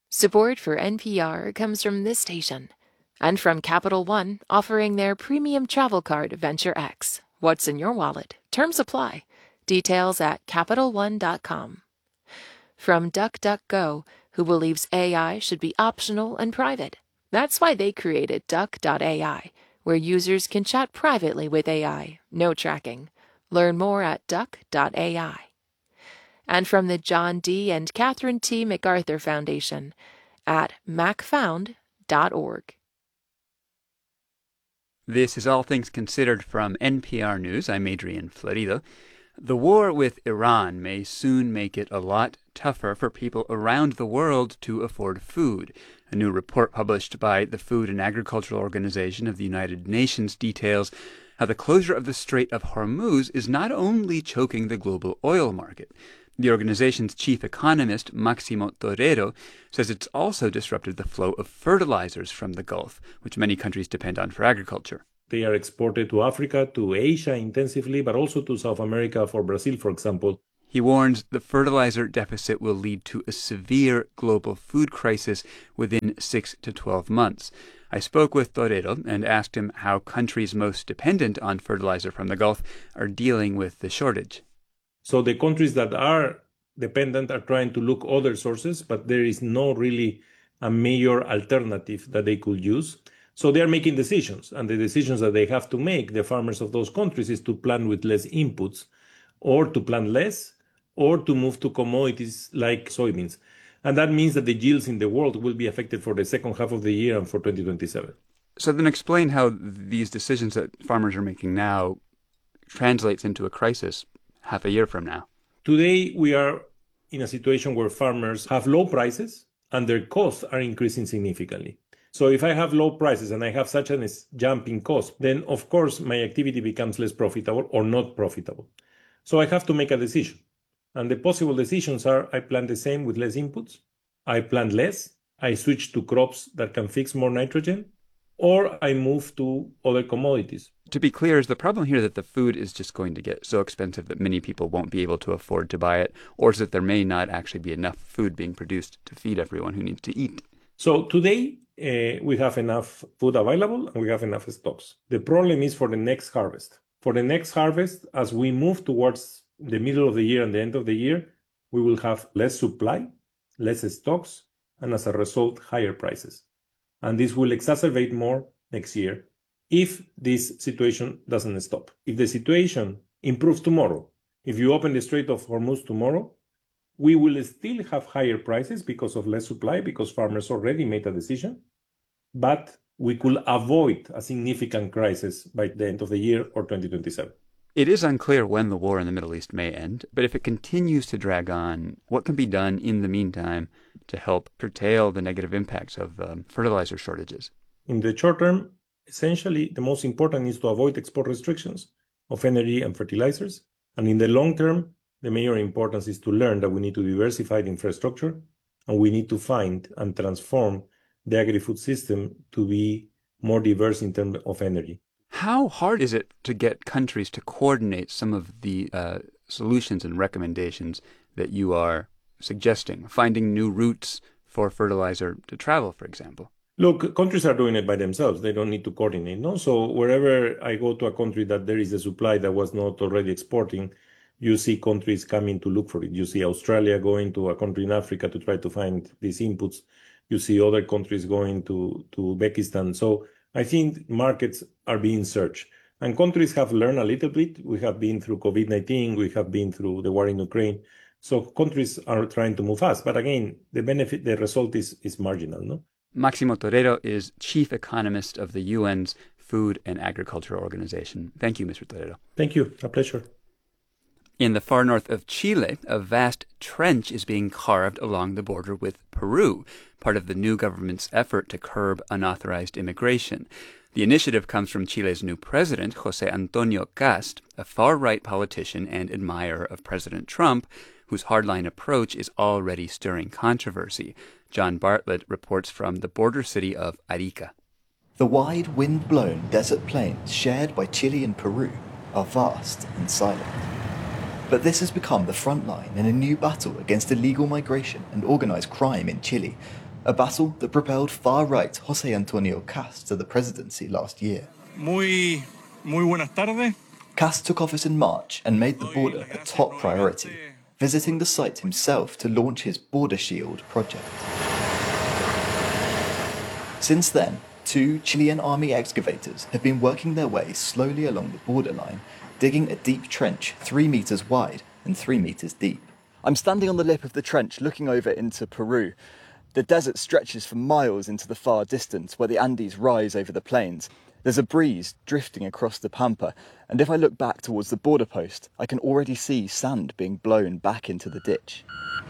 Support for NPR comes from this station and from Capital One, offering their premium travel card Venture X. What's in your wallet? Terms apply. Details at CapitalOne.com. From DuckDuckGo, who believes AI should be optional and private. That's why they created Duck.ai, where users can chat privately with AI, no tracking. Learn more at Duck.ai. And from the John D. and Catherine T. MacArthur Foundation at macfound.org. This is All Things Considered from NPR News. I'm Adrian Florido. The war with Iran may soon make it a lot tougher for people around the world to afford food. A new report published by the Food and Agricultural Organization of the United Nations details how the closure of the Strait of Hormuz is not only choking the global oil market. The organization's chief economist, Máximo Torero, says it's also disrupted the flow of fertilizers from the Gulf, which many countries depend on for agriculture. They are exported to Africa, to Asia intensively, but also to South America, for Brazil, for example. He warns the fertilizer deficit will lead to a severe global food crisis within 6 to 12 months. I spoke with Torero and asked him how countries most dependent on fertilizer from the Gulf are dealing with the shortage. So the countries that are dependent are trying to look other sources, but there is no really a major alternative that they could use. So they are making decisions, and the decisions that they have to make, the farmers of those countries, is to plant with less inputs, or to plant less, or to move to commodities like soybeans. And that means that the yields in the world will be affected for the second half of the year and for 2027. So then explain how these decisions that farmers are making now translates into a crisis half a year from now. Today, we are in a situation where farmers have low prices and their costs are increasing significantly. So if I have low prices and I have such a jump in cost, then of course my activity becomes less profitable or not profitable. So I have to make a decision. And the possible decisions are I plant the same with less inputs, I plant less, I switch to crops that can fix more nitrogen, or I move to other commodities. To be clear, is the problem here that the food is just going to get so expensive that many people won't be able to afford to buy it, or is it that there may not actually be enough food being produced to feed everyone who needs to eat? So today, we have enough food available and we have enough stocks. The problem is for the next harvest. For the next harvest, as we move towards the middle of the year and the end of the year, we will have less supply, less stocks, and as a result, higher prices. And this will exacerbate more next year if this situation doesn't stop. If the situation improves tomorrow, if you open the Strait of Hormuz tomorrow, we will still have higher prices because of less supply, because farmers already made a decision, but we could avoid a significant crisis by the end of the year or 2027. It is unclear when the war in the Middle East may end, but if it continues to drag on, what can be done in the meantime to help curtail the negative impacts of fertilizer shortages? In the short term, essentially, the most important is to avoid export restrictions of energy and fertilizers. And in the long term, the major importance is to learn that we need to diversify the infrastructure and we need to find and transform the agri-food system to be more diverse in terms of energy. How hard is it to get countries to coordinate some of the solutions and recommendations that you are suggesting, finding new routes for fertilizer to travel, for example? Look, countries are doing it by themselves. They don't need to coordinate, no? So wherever I go to a country that there is a supply that was not already exporting, you see countries coming to look for it. You see Australia going to a country in Africa to try to find these inputs. You see other countries going to Uzbekistan. So I think markets are being searched. And countries have learned a little bit. We have been through COVID-19. We have been through the war in Ukraine. So countries are trying to move fast. But again, the result is marginal, no? Máximo Torero is chief economist of the UN's Food and Agriculture Organization. Thank you, Mr. Torero. Thank you. A pleasure. In the far north of Chile, a vast trench is being carved along the border with Peru, part of the new government's effort to curb unauthorized immigration. The initiative comes from Chile's new president, José Antonio Kast, a far-right politician and admirer of President Trump, whose hardline approach is already stirring controversy. John Bartlett reports from the border city of Arica. The wide, wind-blown desert plains shared by Chile and Peru are vast and silent. But this has become the front line in a new battle against illegal migration and organized crime in Chile, a battle that propelled far-right José Antonio Cast to the presidency last year. Muy buenas tardes. Cast took office in March and made the border a top priority, visiting the site himself to launch his Border Shield project. Since then, 2 Chilean army excavators have been working their way slowly along the borderline, digging a deep trench 3 meters wide and 3 meters deep. I'm standing on the lip of the trench looking over into Peru. The desert stretches for miles into the far distance where the Andes rise over the plains. There's a breeze drifting across the pampa, and if I look back towards the border post, I can already see sand being blown back into the ditch.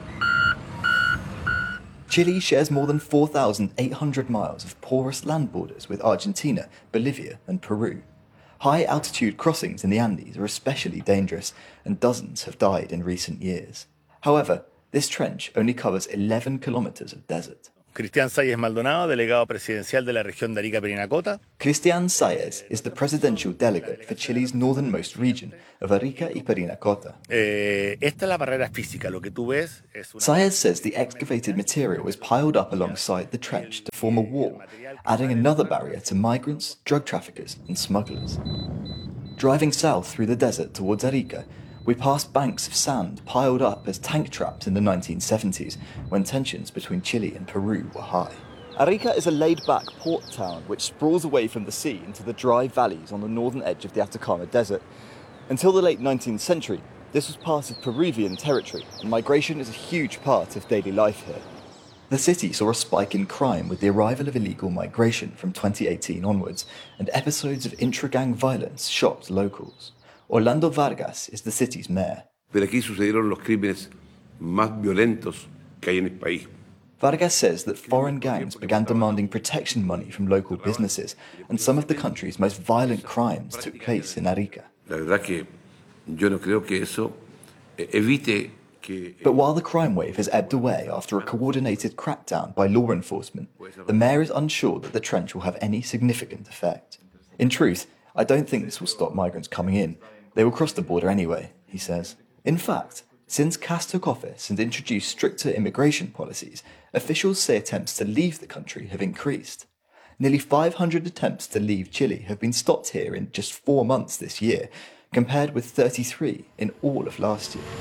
Chile shares more than 4,800 miles of porous land borders with Argentina, Bolivia and Peru. High-altitude crossings in the Andes are especially dangerous, and dozens have died in recent years. However, this trench only covers 11 kilometers of desert. Cristian Salles Maldonado, delegado presidencial de la región de Arica-Parinacota. Cristian Salles is the presidential delegate for Chile's northernmost region of Arica y Parinacota. Esta es la barrera física. Lo que tú ves es una... Salles says the excavated material is piled up alongside the trench to form a wall, adding another barrier to migrants, drug traffickers and smugglers. Driving south through the desert towards Arica, we passed banks of sand piled up as tank traps in the 1970s, when tensions between Chile and Peru were high. Arica is a laid-back port town which sprawls away from the sea into the dry valleys on the northern edge of the Atacama Desert. Until the late 19th century, this was part of Peruvian territory, and migration is a huge part of daily life here. The city saw a spike in crime with the arrival of illegal migration from 2018 onwards, and episodes of intra-gang violence shocked locals. Orlando Vargas is the city's mayor. Pero aquí sucedieron los crímenes más violentos que hay en el país. Vargas says that foreign gangs began demanding protection money from local businesses, and some of the country's most violent crimes took place in Arica. La verdad que yo no creo que eso evite que... But while the crime wave has ebbed away after a coordinated crackdown by law enforcement, the mayor is unsure that the trench will have any significant effect. In truth, I don't think this will stop migrants coming in. They will cross the border anyway, he says. In fact, since Cast took office and introduced stricter immigration policies, officials say attempts to leave the country have increased. Nearly 500 attempts to leave Chile have been stopped here in just 4 months this year, compared with 33 in all of last year.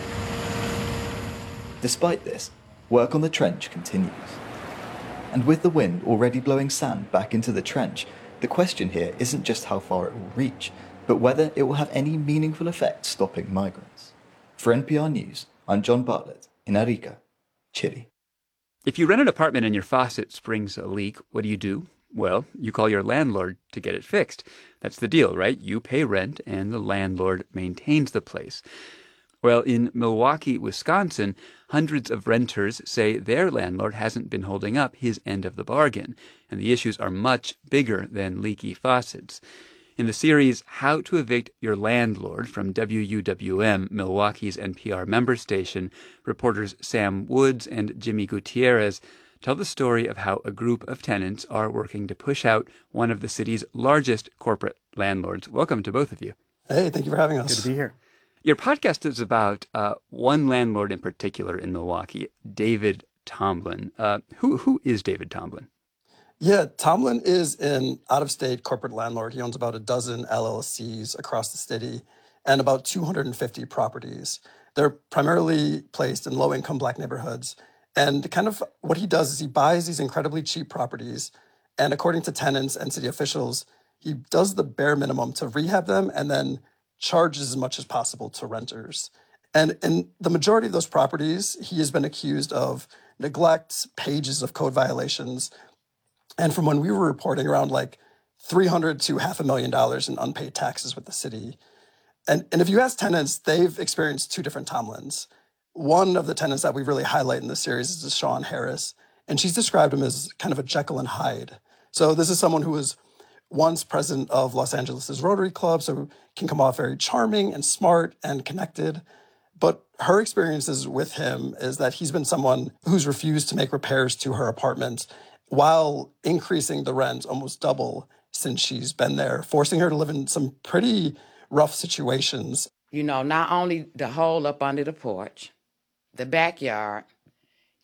Despite this, work on the trench continues. And with the wind already blowing sand back into the trench, the question here isn't just how far it will reach, but whether it will have any meaningful effect stopping migrants. For NPR News, I'm John Bartlett in Arica, Chile. If you rent an apartment and your faucet springs a leak, what do? Well, you call your landlord to get it fixed. That's the deal, right? You pay rent and the landlord maintains the place. Well, in Milwaukee, Wisconsin, hundreds of renters say their landlord hasn't been holding up his end of the bargain, and the issues are much bigger than leaky faucets. In the series How to Evict Your Landlord from WUWM, Milwaukee's NPR member station, reporters Sam Woods and Jimmy Gutierrez tell the story of how a group of tenants are working to push out one of the city's largest corporate landlords. Welcome to both of you. Hey, thank you for having us. Good to be here. Your podcast is about one landlord in particular in Milwaukee, David Tomlin. Who is David Tomlin? Yeah, Tomlin is an out-of-state corporate landlord. He owns about a dozen LLCs across the city and about 250 properties. They're primarily placed in low-income Black neighborhoods. And kind of what he does is he buys these incredibly cheap properties, and according to tenants and city officials, he does the bare minimum to rehab them and then charges as much as possible to renters. And in the majority of those properties, he has been accused of neglect, pages of code violations, and from when we were reporting, around like $300,000 to $500,000 in unpaid taxes with the city. And if you ask tenants, they've experienced two different Tomlins. One of the tenants that we really highlight in this series is Sean Harris, and she's described him as kind of a Jekyll and Hyde. So this is someone who was once president of Los Angeles' Rotary Club, so can come off very charming and smart and connected. But her experiences with him is that he's been someone who's refused to make repairs to her apartment while increasing the rent almost double since she's been there, forcing her to live in some pretty rough situations. You know, not only the hole up under the porch, the backyard,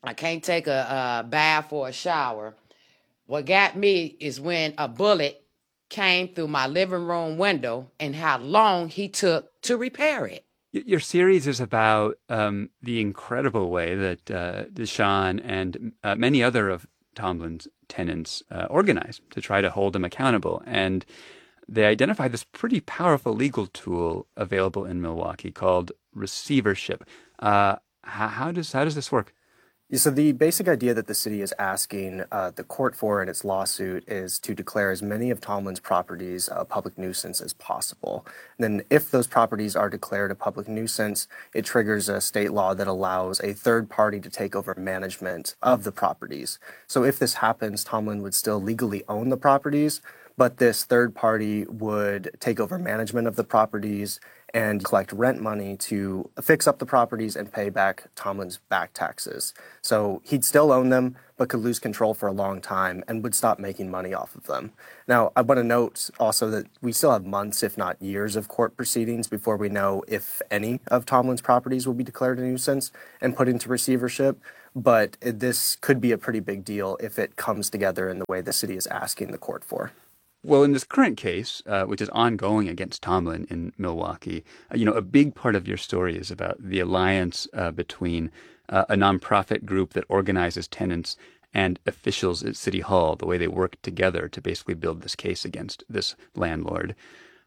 I can't take a bath or a shower. What got me is when a bullet came through my living room window and how long he took to repair it. Your series is about the incredible way that Deshawn and many other of Tomlin's tenants organize to try to hold him accountable. And they identify this pretty powerful legal tool available in Milwaukee called receivership. How does this work? Yeah, so the basic idea that the city is asking the court for in its lawsuit is to declare as many of Tomlin's properties a public nuisance as possible. And then if those properties are declared a public nuisance, it triggers a state law that allows a third party to take over management of the properties. So if this happens, Tomlin would still legally own the properties, but this third party would take over management of the properties and collect rent money to fix up the properties and pay back Tomlin's back taxes. So he'd still own them, but could lose control for a long time and would stop making money off of them. Now, I want to note also that we still have months, if not years, of court proceedings before we know if any of Tomlin's properties will be declared a nuisance and put into receivership. But this could be a pretty big deal if it comes together in the way the city is asking the court for. Well, in this current case, which is ongoing against Tomlin in Milwaukee, a big part of your story is about the alliance between a nonprofit group that organizes tenants and officials at City Hall, the way they work together to basically build this case against this landlord.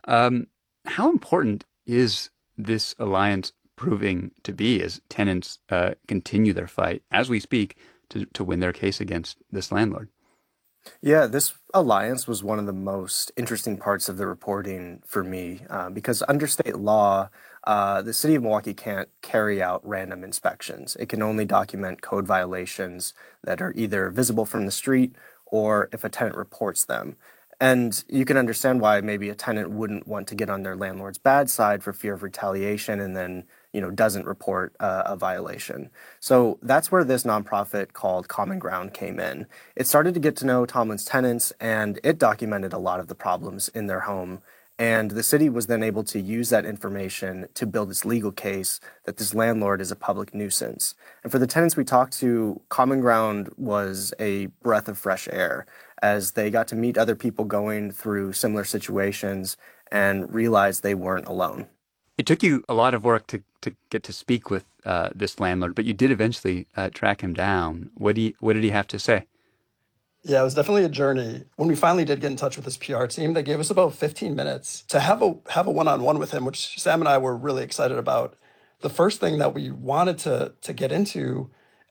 How important is this alliance proving to be as tenants continue their fight, as we speak, to win their case against this landlord? Yeah, this alliance was one of the most interesting parts of the reporting for me because under state law, the city of Milwaukee can't carry out random inspections. It can only document code violations that are either visible from the street or if a tenant reports them. And you can understand why maybe a tenant wouldn't want to get on their landlord's bad side for fear of retaliation and then, doesn't report a violation. So that's where this nonprofit called Common Ground came in. It started to get to know Tomlin's tenants and it documented a lot of the problems in their home. And the city was then able to use that information to build its legal case that this landlord is a public nuisance. And for the tenants we talked to, Common Ground was a breath of fresh air as they got to meet other people going through similar situations and realized they weren't alone. It took you a lot of work to get to speak with this landlord, but you did eventually track him down. What did he have to say? Yeah, it was definitely a journey. When we finally did get in touch with his PR team, they gave us about 15 minutes to have a one-on-one with him, which Sam and I were really excited about. The first thing that we wanted to get into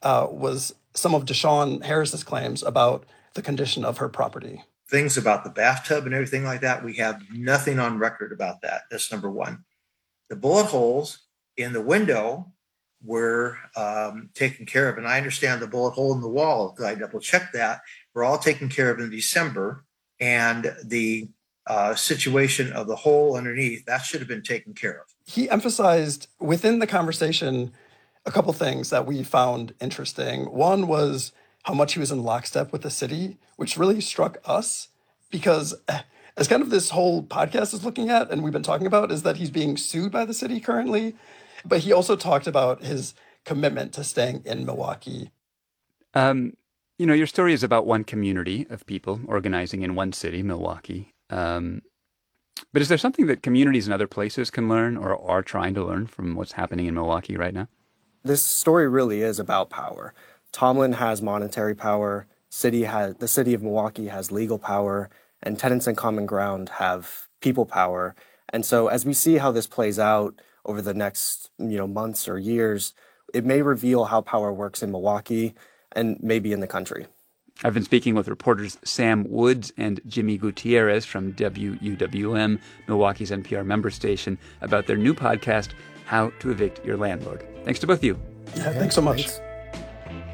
was some of Deshawn Harris's claims about the condition of her property. Things about the bathtub and everything like that, we have nothing on record about that. That's number one. The bullet holes in the window were taken care of. And I understand the bullet hole in the wall, because I double-checked that, were all taken care of in December. And the situation of the hole underneath, that should have been taken care of. He emphasized within the conversation a couple things that we found interesting. One was how much he was in lockstep with the city, which really struck us because as kind of this whole podcast is looking at, and we've been talking about, is that he's being sued by the city currently. But he also talked about his commitment to staying in Milwaukee. Your story is about one community of people organizing in one city, Milwaukee. But is there something that communities in other places can learn or are trying to learn from what's happening in Milwaukee right now? This story really is about power. Tomlin has monetary power, the city of Milwaukee has legal power, and tenants in Common Ground have people power. And so as we see how this plays out over the next months or years, it may reveal how power works in Milwaukee and maybe in the country. I've been speaking with reporters Sam Woods and Jimmy Gutierrez from WUWM, Milwaukee's NPR member station, about their new podcast, How to Evict Your Landlord. Thanks to both of you. Yeah, thanks so much.